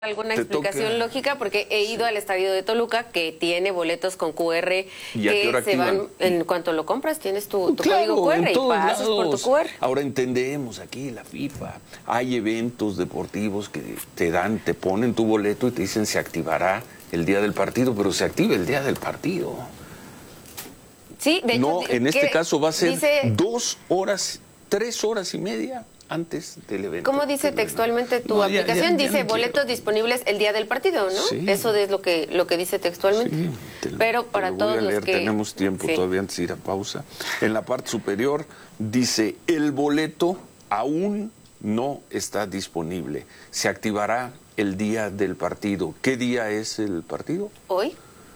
alguna explicación lógica, porque he ido al estadio de Toluca, que tiene boletos con QR que se van, en cuanto lo compras tienes tu código QR y pasas por tu QR. Ahora entendemos aquí la FIFA, hay eventos deportivos que te ponen tu boleto y te dicen se activará el día del partido, pero se activa el día del partido. Sí, de hecho, no, en este caso va a ser 2 horas, 3 horas y media antes del evento. ¿Cómo dice textualmente tu aplicación? Dice boletos disponibles el día del partido, ¿no? Sí. Eso es lo que dice textualmente. Sí, pero para todos los que... Tenemos tiempo todavía antes de ir a pausa. En la parte superior dice, el boleto aún no está disponible. Se activará el día del partido. ¿Qué día es el partido? Hoy.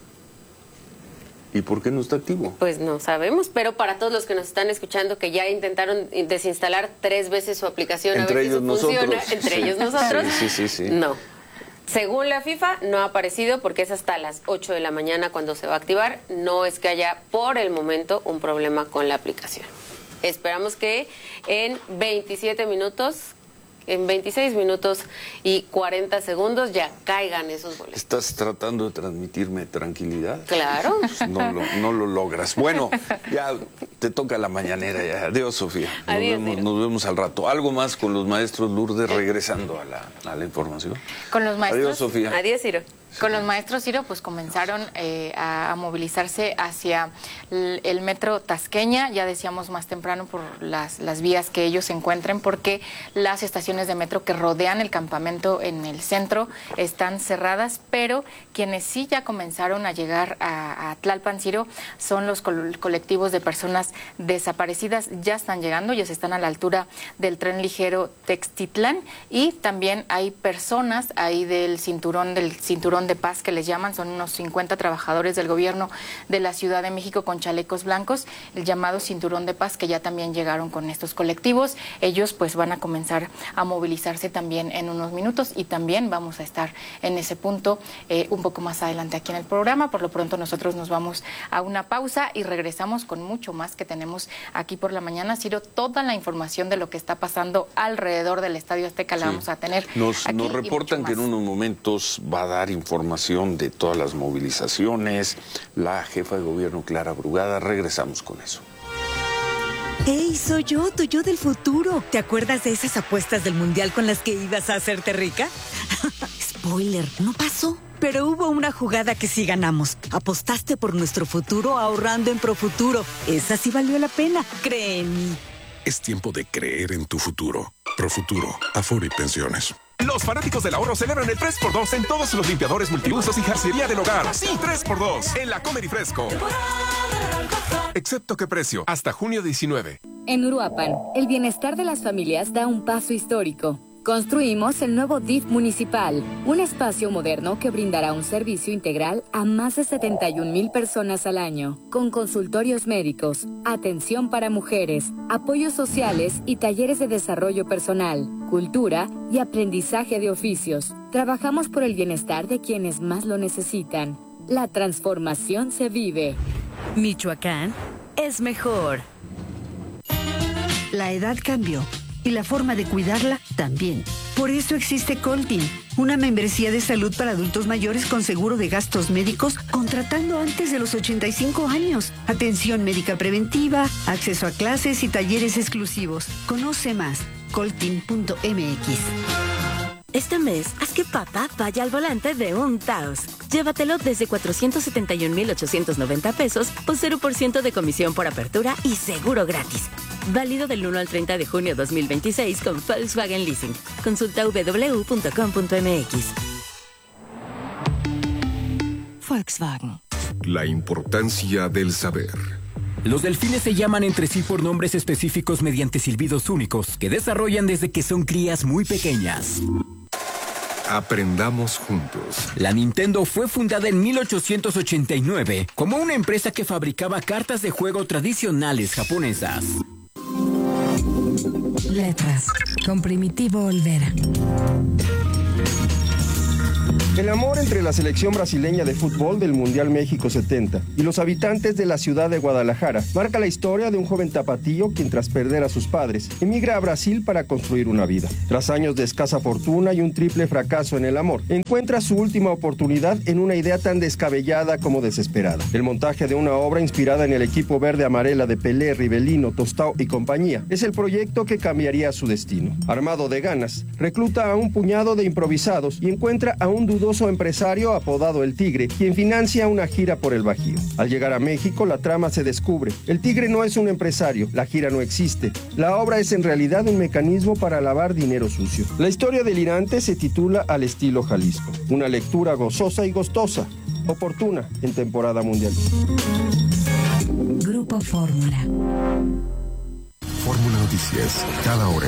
¿Y por qué no está activo? Pues no sabemos, pero para todos los que nos están escuchando que ya intentaron desinstalar 3 veces su aplicación, entre a ver ellos si eso funciona, entre ellos nosotros, sí. No. Según la FIFA, no ha aparecido porque es hasta las 8 de la mañana cuando se va a activar. No es que haya, por el momento, un problema con la aplicación. Esperamos que en 27 minutos... En 26 minutos y 40 segundos ya caigan esos boletos. ¿Estás tratando de transmitirme tranquilidad? Claro. Pues no lo logras. Bueno, ya te toca la mañanera ya. Adiós, Sofía. Nos vemos al rato. ¿Algo más con los maestros, Lourdes, regresando a la información? Con los maestros. Adiós, Sofía. Adiós, Ciro. Con los maestros, Ciro, pues comenzaron a movilizarse hacia el metro Tasqueña, ya decíamos más temprano por las vías que ellos se encuentren, porque las estaciones de metro que rodean el campamento en el centro están cerradas, pero quienes sí ya comenzaron a llegar a Tlalpan, Ciro, son los colectivos de personas desaparecidas, ya están llegando, ya están a la altura del tren ligero Textitlán, y también hay personas ahí del cinturón de paz que les llaman, son unos 50 trabajadores del gobierno de la Ciudad de México con chalecos blancos, el llamado cinturón de paz, que ya también llegaron con estos colectivos. Ellos pues van a comenzar a movilizarse también en unos minutos, y también vamos a estar en ese punto un poco más adelante aquí en el programa. Por lo pronto nosotros nos vamos a una pausa y regresamos con mucho más que tenemos aquí por la mañana. Ciro, toda la información de lo que está pasando alrededor del Estadio Azteca la vamos a tener. Nos reportan que en unos momentos va a dar información de todas las movilizaciones la jefa de gobierno, Clara Brugada. Regresamos con eso. ¡Hey, soy yo, tu yo del futuro! ¿Te acuerdas de esas apuestas del mundial con las que ibas a hacerte rica? Spoiler, no pasó. Pero hubo una jugada que sí ganamos. Apostaste por nuestro futuro ahorrando en Profuturo. Esa sí valió la pena, cree en mí. Es tiempo de creer en tu futuro. Profuturo, Afore y Pensiones. Los fanáticos del ahorro celebran el 3x2 en todos los limpiadores multiusos y jarcería del hogar. Sí, 3x2 en la Comer y Fresco. Excepto qué precio, hasta junio 19. En Uruapan, el bienestar de las familias da un paso histórico. Construimos el nuevo DIF municipal, un espacio moderno que brindará un servicio integral a más de 71,000 personas al año, con consultorios médicos, atención para mujeres, apoyos sociales y talleres de desarrollo personal, cultura y aprendizaje de oficios. Trabajamos por el bienestar de quienes más lo necesitan. La transformación se vive. Michoacán es mejor. La edad cambió y la forma de cuidarla también. Por eso existe Coltin, una membresía de salud para adultos mayores con seguro de gastos médicos, contratando antes de los 85 años. Atención médica preventiva, acceso a clases y talleres exclusivos. Conoce más, coltin.mx. Este mes, haz que papá vaya al volante de un Taos. Llévatelo desde 471,890 pesos o 0% de comisión por apertura y seguro gratis. Válido del 1 al 30 de junio 2026 con Volkswagen Leasing. Consulta www.com.mx. Volkswagen. La importancia del saber. Los delfines se llaman entre sí por nombres específicos mediante silbidos únicos que desarrollan desde que son crías muy pequeñas. Aprendamos juntos. La Nintendo fue fundada en 1889 como una empresa que fabricaba cartas de juego tradicionales japonesas. Letras con Primitivo Olvera. El amor entre la selección brasileña de fútbol del Mundial México 70 y los habitantes de la ciudad de Guadalajara marca la historia de un joven tapatío quien, tras perder a sus padres, emigra a Brasil para construir una vida. Tras años de escasa fortuna y un triple fracaso en el amor, encuentra su última oportunidad en una idea tan descabellada como desesperada: el montaje de una obra inspirada en el equipo verde-amarela de Pelé, Rivelino, Tostao y compañía. Es el proyecto que cambiaría su destino. Armado de ganas, recluta a un puñado de improvisados y encuentra a un dudoso empresario apodado El Tigre, quien financia una gira por el Bajío. Al llegar a México, la trama se descubre. El Tigre no es un empresario, la gira no existe. La obra es en realidad un mecanismo para lavar dinero sucio. La historia delirante se titula Al estilo Jalisco. Una lectura gozosa y gustosa, oportuna en temporada mundial. Grupo Fórmula. Fórmula Noticias, cada hora.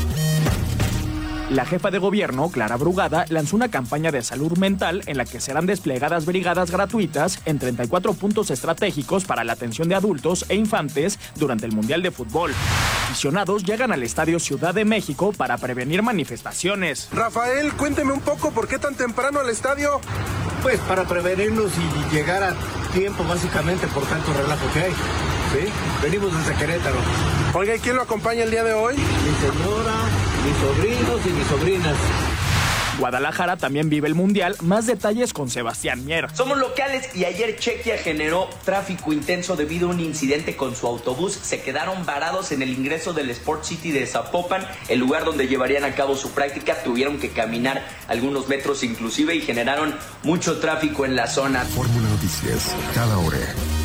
La jefa de gobierno, Clara Brugada, lanzó una campaña de salud mental en la que serán desplegadas brigadas gratuitas en 34 puntos estratégicos para la atención de adultos e infantes durante el Mundial de Fútbol. Aficionados llegan al Estadio Ciudad de México para prevenir manifestaciones. Rafael, cuénteme un poco, ¿por qué tan temprano al estadio? Pues para prevenirnos y llegar a tiempo, básicamente, por tanto relajo que hay. ¿Sí? Venimos desde Querétaro. Oiga, ¿y quién lo acompaña el día de hoy? Mi señora, mis sobrinos y mis sobrinas. Guadalajara también vive el Mundial. Más detalles con Sebastián Mier. Somos locales y ayer Chequia generó tráfico intenso debido a un incidente con su autobús. Se quedaron varados en el ingreso del Sport City de Zapopan, el lugar donde llevarían a cabo su práctica. Tuvieron que caminar algunos metros inclusive y generaron mucho tráfico en la zona. Fórmula Noticias, cada hora.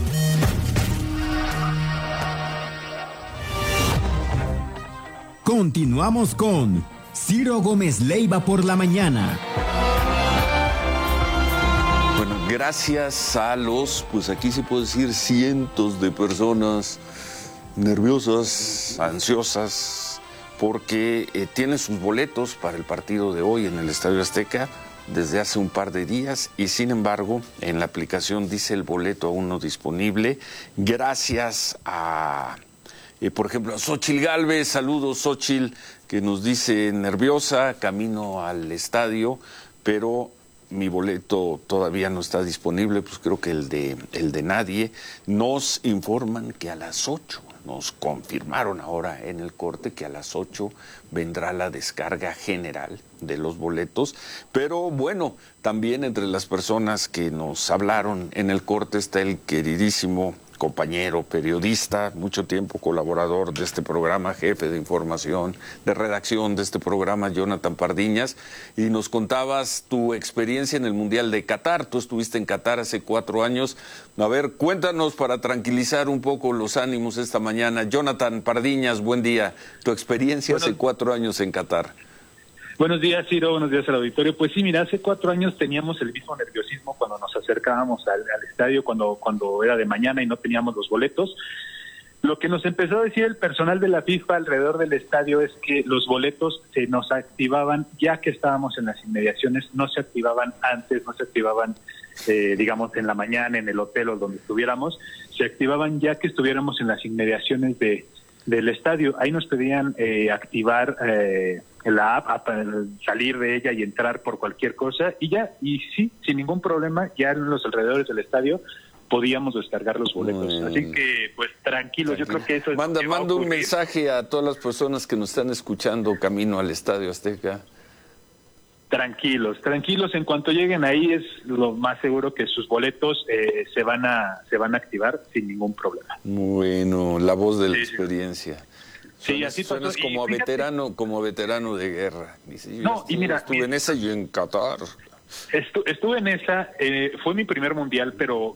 Continuamos con Ciro Gómez Leiva por la mañana. Bueno, gracias a los, pues aquí se puede decir, cientos de personas nerviosas, ansiosas, porque tienen sus boletos para el partido de hoy en el Estadio Azteca desde hace un par de días y sin embargo en la aplicación dice el boleto aún no disponible. Gracias a... por ejemplo, a Xochil Gálvez, saludos Xochil, que nos dice nerviosa, camino al estadio, pero mi boleto todavía no está disponible, pues creo que el de nadie. Nos informan que a las 8, nos confirmaron ahora en el corte que a las 8 vendrá la descarga general de los boletos, pero bueno, también entre las personas que nos hablaron en el corte está el queridísimo compañero, periodista, mucho tiempo colaborador de este programa, jefe de información, de redacción de este programa, Jonathan Pardiñas, y nos contabas tu experiencia en el Mundial de Qatar. Tú estuviste en Qatar hace 4 años. A ver, cuéntanos para tranquilizar un poco los ánimos esta mañana. Jonathan Pardiñas, buen día. Tu experiencia hace 4 años en Qatar. Buenos días, Ciro. Buenos días al auditorio. Pues sí, mira, hace 4 años teníamos el mismo nerviosismo cuando nos acercábamos al estadio, cuando era de mañana y no teníamos los boletos. Lo que nos empezó a decir el personal de la FIFA alrededor del estadio es que los boletos se nos activaban ya que estábamos en las inmediaciones, no se activaban antes, no se activaban, digamos, en la mañana en el hotel o donde estuviéramos, se activaban ya que estuviéramos en las inmediaciones del estadio. Ahí nos pedían activar la app, salir de ella y entrar por cualquier cosa, y sí, sin ningún problema, ya en los alrededores del estadio podíamos descargar los boletos. Así que, pues, tranquilos, yo creo que eso es... Manda un mensaje a todas las personas que nos están escuchando camino al Estadio Azteca. Tranquilos, en cuanto lleguen ahí es lo más seguro que sus boletos se van a activar sin ningún problema. Bueno, la voz de la experiencia. Sí, así suenas como veterano de guerra. Dice, estuve en esa y en Qatar. Estuve en esa, fue mi primer mundial, pero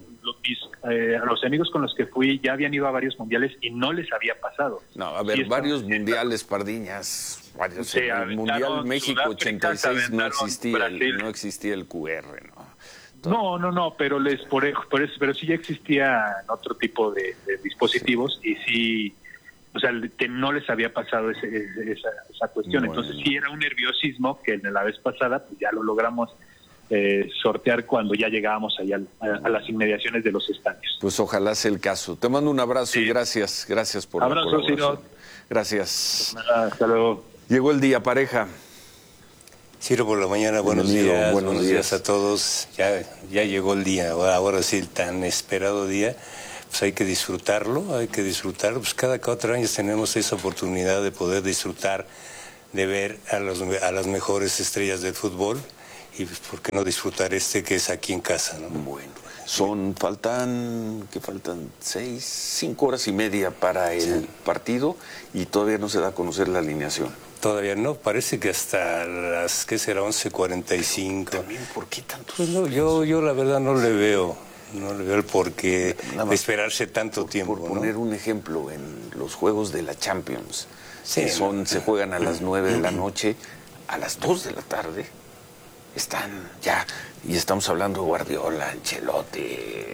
los amigos con los que fui ya habían ido a varios mundiales y no les había pasado. No, a ver, varios mundiales, Pardiñas. Varios, el Mundial México 86 no existía el QR, ¿no? No, pero pero sí ya existía otro tipo de dispositivos y sí, o sea, que no les había pasado esa cuestión. Bueno. Entonces sí era un nerviosismo que en la vez pasada pues ya lo logramos sortear cuando ya llegábamos allá a las inmediaciones de los estadios. Pues ojalá sea el caso. Te mando un abrazo y gracias por la colaboración. Ciro. Gracias. Pues nada, hasta luego. Llegó el día, pareja. Ciro, por la mañana, buenos días a todos. Ya llegó el día, ahora sí, el tan esperado día. Pues hay que disfrutarlo, pues cada 4 años tenemos esa oportunidad de poder disfrutar, de ver a las mejores estrellas del fútbol y pues, ¿por qué no disfrutar que es aquí en casa, ¿no? Bueno, faltan 5 horas y media para el partido y todavía no se da a conocer la alineación. Todavía no, parece que hasta las, ¿qué será? 11:45. También, ¿por qué tantos? Pues no, yo la verdad no le veo el porqué de esperarse tanto tiempo. Por poner un ejemplo, en los juegos de la Champions, sí, se juegan a las 9 de la noche, a las 2 de la tarde están ya, y estamos hablando de Guardiola, Ancelotti,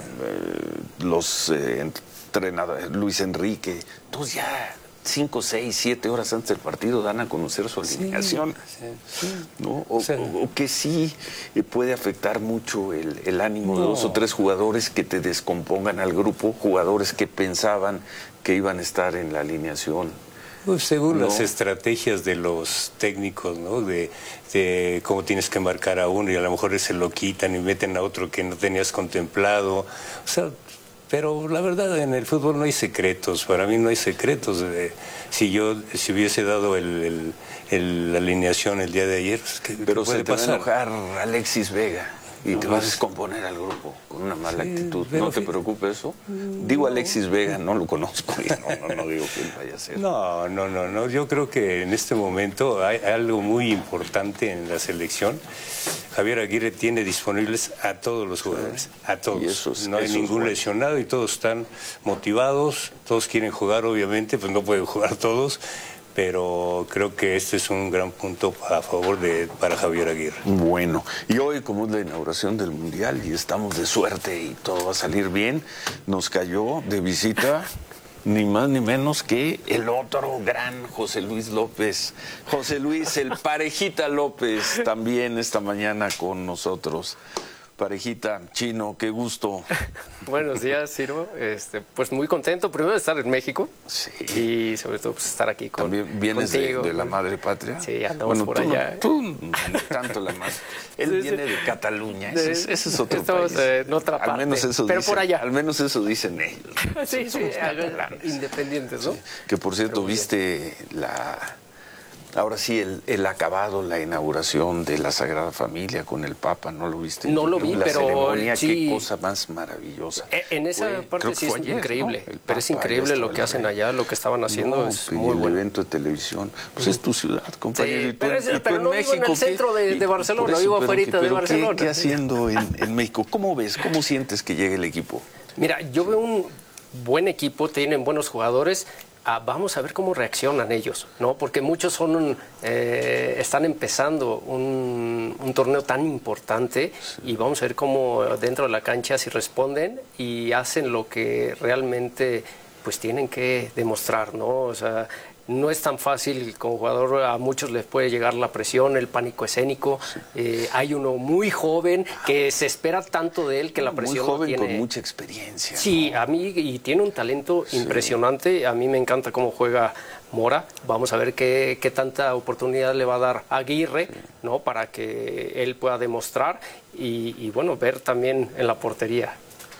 los entrenadores, Luis Enrique, todos ya 5, 6, 7 horas antes del partido dan a conocer su alineación, ¿no? O que sí puede afectar mucho el ánimo de 2 o 3 jugadores que te descompongan al grupo, jugadores que pensaban que iban a estar en la alineación. Pues según las estrategias de los técnicos, ¿no? De cómo tienes que marcar a uno y a lo mejor ese lo quitan y meten a otro que no tenías contemplado. O sea, pero la verdad en el fútbol no hay secretos, para mí no hay secretos. Si hubiese dado la alineación el día de ayer, pues, pero puede se te pasar? va a enojar Alexis Vega y te vas a descomponer al grupo con una mala actitud. ¿No te preocupa eso? Digo Alexis Vega, no lo conozco y no digo que él vaya a ser. No, yo creo que en este momento hay algo muy importante en la selección. Javier Aguirre tiene disponibles a todos los jugadores, a todos. No hay ningún lesionado y todos están motivados, todos quieren jugar, obviamente, pues no pueden jugar todos, pero creo que este es un gran punto a favor para Javier Aguirre. Bueno, y hoy, como es la inauguración del Mundial y estamos de suerte y todo va a salir bien, nos cayó de visita ni más ni menos que el otro gran José Luis López. José Luis, el Parejita López, también esta mañana con nosotros. Parejita, Chino, qué gusto. Buenos días, Ciro. Pues muy contento, primero de estar en México. Sí. Y sobre todo pues, estar aquí contigo. ¿También vienes de la madre patria? Sí, andamos por allá. Tú no tanto la madre. Él viene de Cataluña, ese es otro Estamos país. En otra parte, al menos eso pero dicen, por allá. Al menos eso dicen ellos. Sí, independientes, ¿no? Sí. Que por cierto, viste ahora sí, el acabado, la inauguración de la Sagrada Familia con el Papa, ¿no lo viste? No lo vi, la pero ceremonia, sí. Qué cosa más maravillosa. En esa parte sí es ayer, increíble, ¿no? pero es increíble lo que hacen allá, lo que estaban haciendo, es muy bueno. El evento de televisión, pues es tu ciudad, compañero. Sí, pero no vivo en el centro de Barcelona, vivo afuera de Barcelona. ¿Qué haciendo en México? ¿Cómo ves? ¿Cómo sientes que llegue el equipo? Mira, yo veo un buen equipo, tienen buenos jugadores. Vamos a ver cómo reaccionan ellos, ¿no? Porque muchos están empezando un torneo tan importante y vamos a ver cómo dentro de la cancha si responden y hacen lo que realmente pues tienen que demostrar, ¿no? O sea, no es tan fácil como jugador, a muchos les puede llegar la presión, el pánico escénico. Hay uno muy joven que se espera tanto de él que la presión muy joven no tiene. Con mucha experiencia. Sí, ¿no? Y tiene un talento impresionante. A mí me encanta cómo juega Mora. Vamos a ver qué tanta oportunidad le va a dar a Aguirre, ¿no? Para que él pueda demostrar y bueno, ver también en la portería.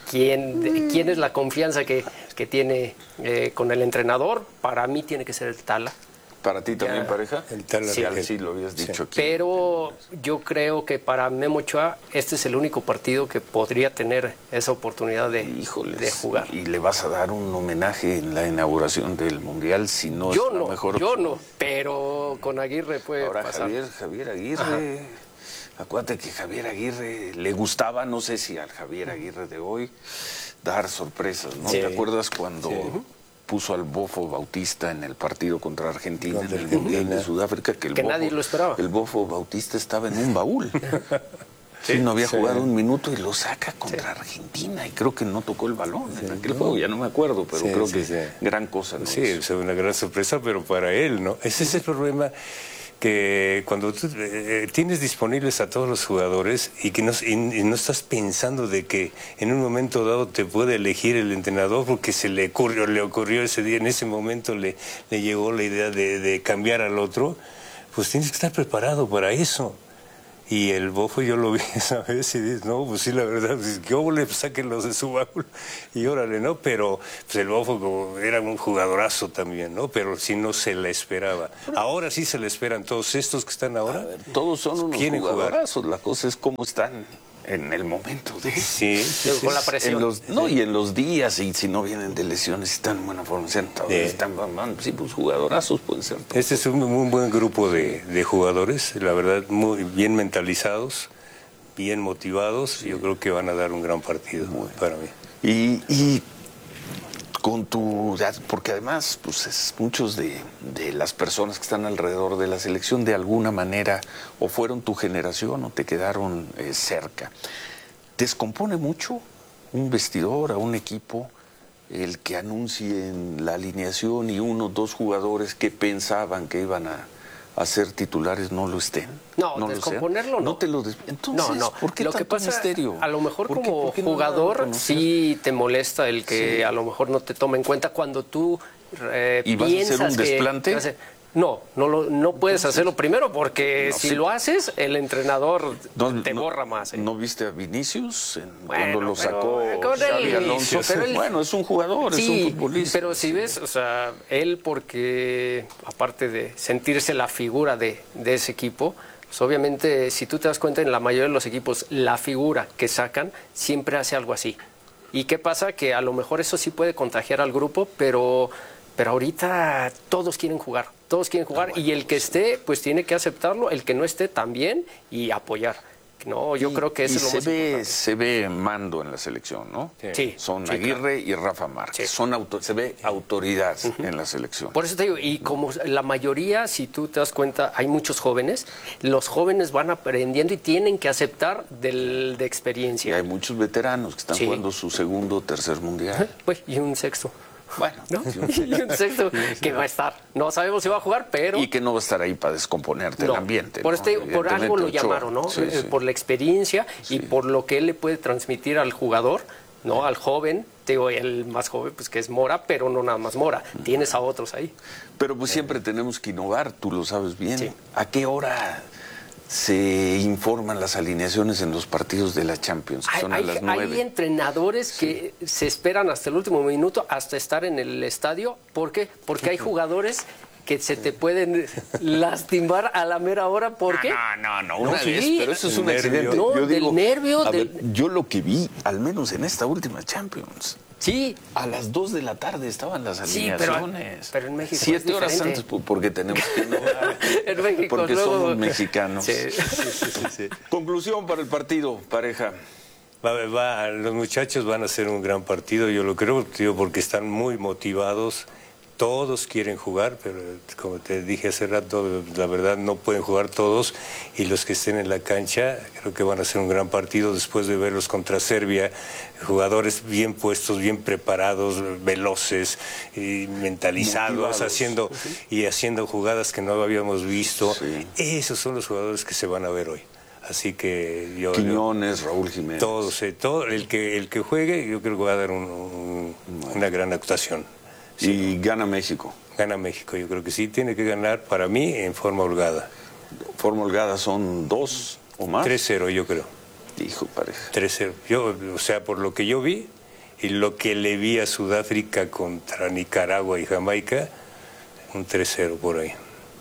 ¿Quién es la confianza que tiene con el entrenador? Para mí tiene que ser el Tala. ¿Para ti también, Pareja? El Tala. Sí, lo habías dicho aquí. Pero yo creo que para Memo Ochoa este es el único partido que podría tener esa oportunidad de jugar. ¿Y le vas a dar un homenaje en la inauguración del Mundial si no es la mejor opción? Yo no, pero con Aguirre puede pasar. Javier Aguirre... Ajá. Acuérdate que Javier Aguirre le gustaba, no sé si al Javier Aguirre de hoy, dar sorpresas, ¿no? Sí. ¿Te acuerdas cuando puso al Bofo Bautista en el partido contra Argentina en el Mundial de Sudáfrica? Que nadie lo esperaba. El Bofo Bautista estaba en un baúl. Sí, no había jugado un minuto y lo saca contra Argentina y creo que no tocó el balón en aquel juego, ya no me acuerdo, pero creo que gran cosa, ¿no? Sí, es una gran sorpresa, pero para él, ¿no? Ese es el problema, que cuando tú tienes disponibles a todos los jugadores y que no estás pensando de que en un momento dado te puede elegir el entrenador porque le ocurrió ese día, en ese momento le llegó la idea de cambiar al otro, pues tienes que estar preparado para eso. Y el Bofo yo lo vi esa vez y dije, no, pues sí, la verdad, pues, que óvole, pues sáquenlos de su baúl y órale, ¿no? Pero pues el Bofo era un jugadorazo también, ¿no? Pero sí no se le esperaba. Ahora sí se le esperan todos estos que están ahora. Todos son unos jugadorazos, la cosa es cómo están en el momento de... Sí, con la presión. Y en los días, y si no vienen de lesiones, están en buena forma, sí, pues jugadorazos pueden ser todos. Este es un buen grupo de jugadores, la verdad, muy bien mentalizados, bien motivados. Sí. Yo creo que van a dar un gran partido para mí. Y con tu... Porque además, pues muchos de las personas que están alrededor de la selección de alguna manera o fueron tu generación o te quedaron cerca. ¿Descompone mucho un vestidor, a un equipo, el que anuncien la alineación y 1 o 2 jugadores que pensaban que iban a ser titulares no lo estén? No, descomponerlo no. Entonces, no. ¿por qué lo tanto que pasa, misterio? A lo mejor como jugador sí te molesta el que a lo mejor no te tome en cuenta cuando tú ¿Y vas a hacer un desplante? No puedes hacerlo primero porque si lo haces, el entrenador te borra más. ¿No viste a Vinicius cuando lo sacó Xabi Alonso? Bueno, es un jugador, es un futbolista. Pero si ves, o sea, él porque, aparte de sentirse la figura de ese equipo, pues obviamente, si tú te das cuenta, en la mayoría de los equipos, la figura que sacan siempre hace algo así. ¿Y qué pasa? Que a lo mejor eso sí puede contagiar al grupo, pero ahorita todos quieren jugar y el que esté, pues tiene que aceptarlo, el que no esté también y apoyar. No, yo creo que eso es lo más importante. Se ve mando en la selección, ¿no? Sí. Son Aguirre y Rafa Márquez. Sí. Se ve autoridad en la selección. Por eso te digo, y como la mayoría, si tú te das cuenta, hay muchos jóvenes, los jóvenes van aprendiendo y tienen que aceptar de experiencia. Y hay muchos veteranos que están jugando su 2º o 3er mundial. Pues, y un 6º. Bueno, ¿no? Y un 6º que va a estar. No sabemos si va a jugar, pero... Y que no va a estar ahí para descomponerte el ambiente. Por algo lo llamaron, ¿no? Sí. Por la experiencia y por lo que él le puede transmitir al jugador, ¿no? Al joven, el más joven, pues que es Mora, pero no nada más Mora. Tienes a otros ahí. Pero pues siempre tenemos que innovar, tú lo sabes bien. Sí. ¿A qué hora se informan las alineaciones en los partidos de la Champions, que son a las 9? Hay entrenadores que se esperan hasta el último minuto, hasta estar en el estadio. ¿Por qué? Porque hay jugadores que se te pueden lastimar a la mera hora. ¿Por qué? No, una vez, pero eso es un accidente. No, yo digo, del nervio. Yo lo que vi, al menos en esta última Champions... Sí. A las 2 de la tarde estaban las alineaciones. Pero en México 7 horas antes, porque tenemos que innovar. En México, porque somos mexicanos. Sí. Conclusión para el partido, pareja. Los muchachos van a hacer un gran partido, yo lo creo, porque están muy motivados. Todos quieren jugar, pero como te dije hace rato, la verdad no pueden jugar todos, y los que estén en la cancha creo que van a hacer un gran partido después de verlos contra Serbia, jugadores bien puestos, bien preparados, veloces y mentalizados, haciendo jugadas que no habíamos visto. Sí. Esos son los jugadores que se van a ver hoy. Así que Quiñones, Raúl Jiménez. Todo el que juegue, yo creo que va a dar una gran actuación. Sí. Y gana México. Gana México, yo creo que sí. Tiene que ganar, para mí, en forma holgada. ¿Forma holgada son 2 o más? 3-0, yo creo. Hijo, pareja. 3-0. O sea, por lo que yo vi y lo que le vi a Sudáfrica contra Nicaragua y Jamaica, un 3-0 por ahí.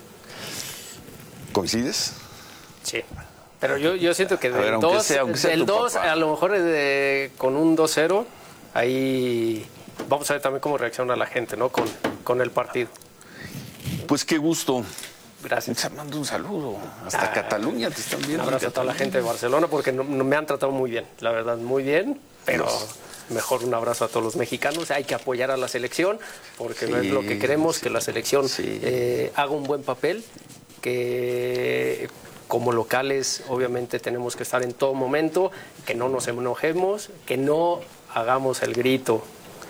¿Coincides? Sí. Pero yo siento que del 2, a lo mejor con un 2-0, ahí... Vamos a ver también cómo reacciona la gente, ¿no? Con el partido. Pues qué gusto. Gracias. Te mando un saludo. Hasta Cataluña te están viendo. Un abrazo a toda la gente de Barcelona porque me han tratado muy bien, la verdad, muy bien. Pero mejor un abrazo a todos los mexicanos. Hay que apoyar a la selección porque es lo que queremos, que la selección haga un buen papel, que... Como locales, obviamente, tenemos que estar en todo momento, que no nos enojemos, que no hagamos el grito.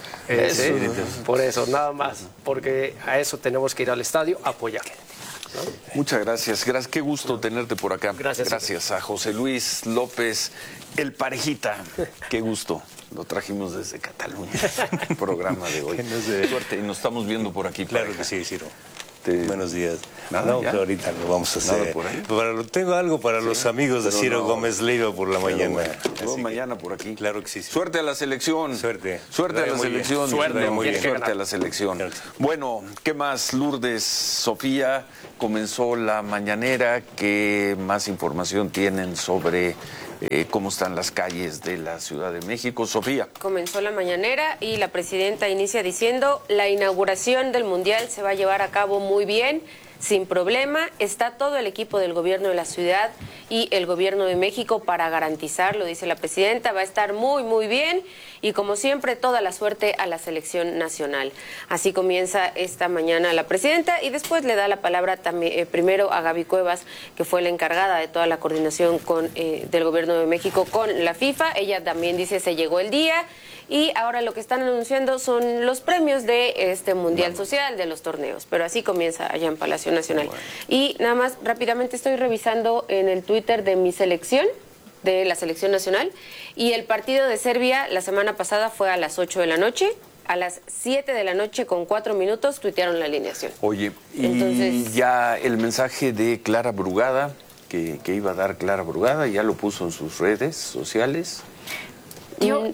Por eso, nada más, porque a eso tenemos que ir al estadio a apoyar. ¿No? Muchas gracias. Qué gusto tenerte por acá. Gracias a José Luis López, el parejita. Qué gusto. Lo trajimos desde Cataluña, el programa de hoy. Suerte, y nos estamos viendo por aquí. Claro que sí, Ciro. Buenos días. Nada, no, ya. que ahorita lo vamos a hacer. Por ahí. Tengo algo para los amigos de Ciro Gómez Leiva por la mañana. Bueno, mañana por aquí. Claro que sí. Suerte a la selección. Suerte. Suerte a la selección. Suerte a la selección. Bueno, ¿qué más, Lourdes? Sofía comenzó la mañanera. ¿Qué más información tienen sobre cómo están las calles de la Ciudad de México? Sofía. Comenzó la mañanera y la presidenta inicia diciendo: la inauguración del Mundial se va a llevar a cabo muy bien, sin problema. Está todo el equipo del gobierno de la ciudad y el gobierno de México para garantizarlo, dice la presidenta. Va a estar muy, muy bien y, como siempre, toda la suerte a la selección nacional. Así comienza esta mañana la presidenta y después le da la palabra también, primero a Gaby Cuevas, que fue la encargada de toda la coordinación del gobierno de México con la FIFA. Ella también dice: se llegó el día. Y ahora lo que están anunciando son los premios de este Mundial Social, de los torneos. Pero así comienza allá en Palacio Nacional. Bueno. Y nada más, rápidamente estoy revisando en el Twitter de mi selección, de la selección nacional. Y el partido de Serbia la semana pasada fue a las 8 de la noche. A las 7 de la noche con 4 minutos tuitearon la alineación. Oye, y ya el mensaje de Clara Brugada, que iba a dar Clara Brugada, ya lo puso en sus redes sociales. Yo,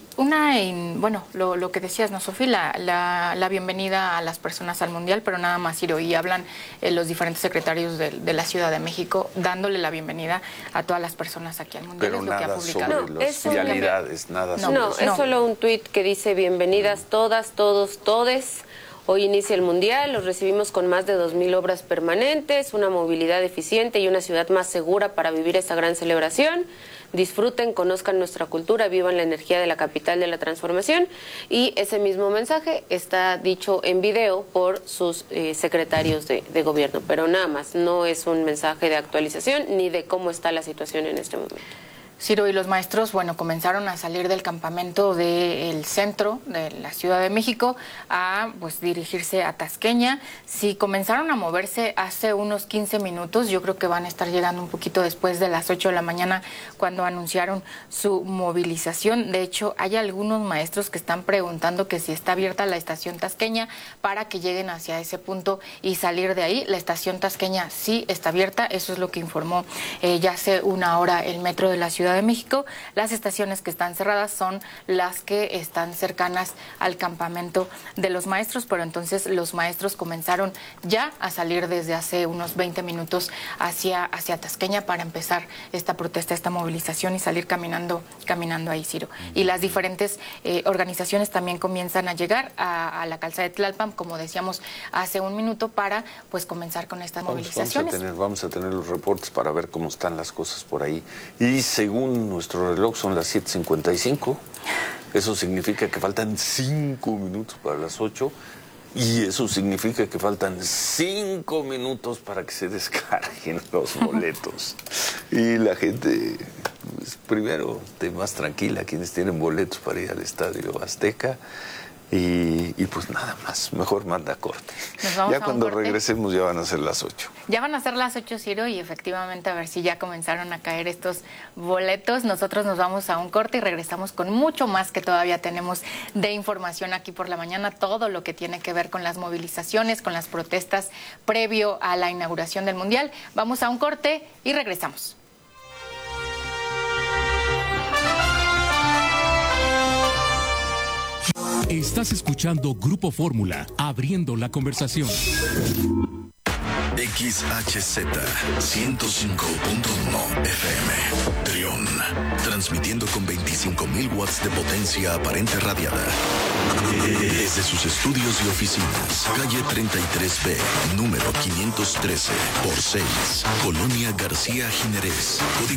lo que decías, ¿no, Sofía? La bienvenida a las personas al Mundial, pero nada más, Ciro, y hablan los diferentes secretarios de la Ciudad de México dándole la bienvenida a todas las personas aquí al Mundial. Pero es nada lo que ha publicado. sobre las realidades, nada sobre No, es solo un tuit que dice: bienvenidas todas, todos, todes. Hoy inicia el Mundial, los recibimos con más de 2,000 obras permanentes, una movilidad eficiente y una ciudad más segura para vivir esta gran celebración. Disfruten, conozcan nuestra cultura, vivan la energía de la capital de la transformación. Y ese mismo mensaje está dicho en video por sus secretarios de gobierno, pero nada más, no es un mensaje de actualización ni de cómo está la situación en este momento. Ciro, y los maestros, comenzaron a salir del campamento del centro de la Ciudad de México a, dirigirse a Tasqueña. Si comenzaron a moverse hace unos 15 minutos, yo creo que van a estar llegando un poquito después de las 8 de la mañana cuando anunciaron su movilización. De hecho, hay algunos maestros que están preguntando que si está abierta la estación Tasqueña para que lleguen hacia ese punto y salir de ahí. La estación Tasqueña sí está abierta, eso es lo que informó ya hace una hora el metro de la Ciudad de México. Las estaciones que están cerradas son las que están cercanas al campamento de los maestros, pero entonces los maestros comenzaron ya a salir desde hace unos 20 minutos hacia Tasqueña para empezar esta protesta, esta movilización y salir caminando ahí, Ciro. Y las diferentes organizaciones también comienzan a llegar a la calzada de Tlalpan, como decíamos hace un minuto, para comenzar con estas movilizaciones. Vamos a tener los reportes para ver cómo están las cosas por ahí. Y según nuestro reloj son las 7:55. Eso significa que faltan 5 minutos para las 8. Y eso significa que faltan 5 minutos para que se descarguen los boletos. Y la gente, primero, esté más tranquila, quienes tienen boletos para ir al Estadio Azteca. Y pues nada más, mejor manda corte. Ya cuando regresemos ya van a ser las 8. Ya van a ser las 8, Ciro, y efectivamente a ver si ya comenzaron a caer estos boletos. Nosotros nos vamos a un corte y regresamos con mucho más que todavía tenemos de información aquí por la mañana. Todo lo que tiene que ver con las movilizaciones, con las protestas previo a la inauguración del Mundial. Vamos a un corte y regresamos. Estás escuchando Grupo Fórmula, abriendo la conversación. XHZ 105.1 FM, Trión, transmitiendo con 25,000 watts de potencia aparente radiada. Desde sus estudios y oficinas, calle 33B, número 513, por 6, Colonia García Jiménez, código